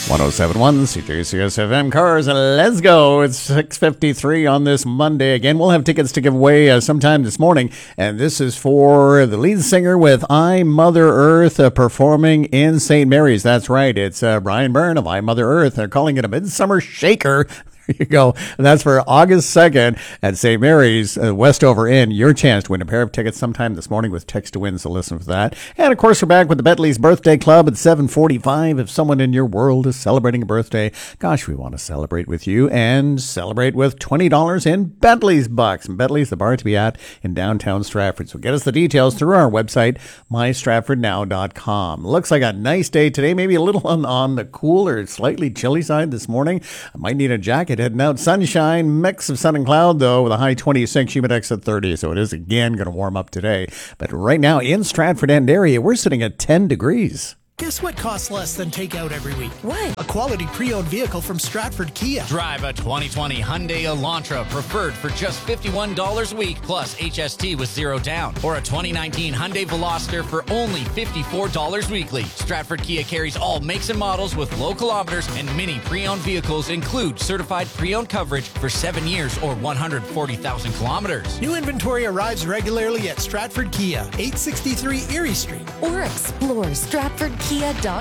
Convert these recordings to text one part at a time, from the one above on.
1071 CJCS FM Cars. Let's go. It's 6:53 on this Monday. Again, we'll have tickets to give away sometime this morning. And this is for the lead singer with I, Mother Earth, performing in St. Mary's. That's right. It's Brian Byrne of I, Mother Earth. They're calling it a midsummer shaker. There you go. And that's for August 2nd at St. Mary's, Westover Inn. Your chance to win a pair of tickets sometime this morning with text to win, so listen for that. And, of course, we're back with the Bentley's Birthday Club at 7:45. If someone in your world is celebrating a birthday, gosh, we want to celebrate with you and celebrate with $20 in Bentley's bucks. And Bentley's the bar to be at in downtown Stratford. So get us the details through our website, mystratfordnow.com. Looks like a nice day today, maybe a little on the cool or slightly chilly side this morning. I might need a jacket heading out. Sunshine, mix of sun and cloud, though, with a high 26, humidex at 30. So it is, again, going to warm up today. But right now in Stratford and area, we're sitting at 10 degrees. Guess what costs less than takeout every week? What? A quality pre-owned vehicle from Stratford Kia. Drive a 2020 Hyundai Elantra Preferred for just $51 a week plus HST with zero down. Or a 2019 Hyundai Veloster for only $54 weekly. Stratford Kia carries all makes and models with low kilometers, and many pre-owned vehicles include certified pre-owned coverage for 7 years or 140,000 kilometers. New inventory arrives regularly at Stratford Kia, 863 Erie Street. Or explore StratfordKia.com.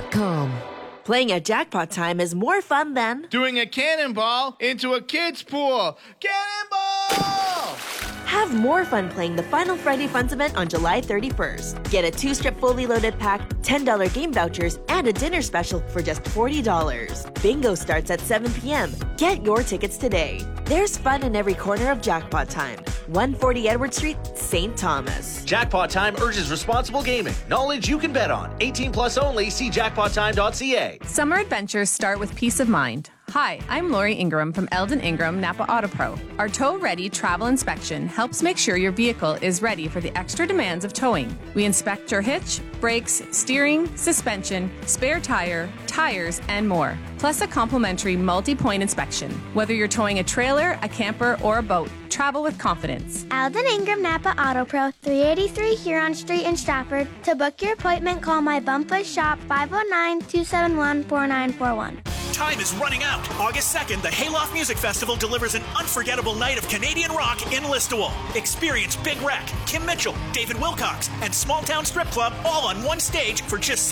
Playing at Jackpot Time is more fun than doing a cannonball into a kid's pool. Cannonball! Have more fun playing the Final Friday Funds event on July 31st. Get a 2-strip fully loaded pack, $10 game vouchers, and a dinner special for just $40. Bingo starts at 7 p.m. Get your tickets today. There's fun in every corner of Jackpot Time. 140 Edward Street, St. Thomas. Jackpot Time urges responsible gaming. Knowledge you can bet on. 18 plus only. See jackpottime.ca. Summer adventures start with peace of mind. Hi, I'm Lori Ingram from Eldon Ingram Napa Auto Pro. Our tow-ready travel inspection helps make sure your vehicle is ready for the extra demands of towing. We inspect your hitch, brakes, steering, suspension, spare tire, tires, and more. Plus a complimentary multi-point inspection. Whether you're towing a trailer, a camper, or a boat, travel with confidence. Eldon Ingram Napa Auto Pro, 383 Huron Street in Stratford. To book your appointment, call my Bumpus Shop 509-271-4941. Time is running out. August 2nd, the Hayloft Music Festival delivers an unforgettable night of Canadian rock in Listowel. Experience Big Wreck, Kim Mitchell, David Wilcox, and Small Town Strip Club all on one stage for just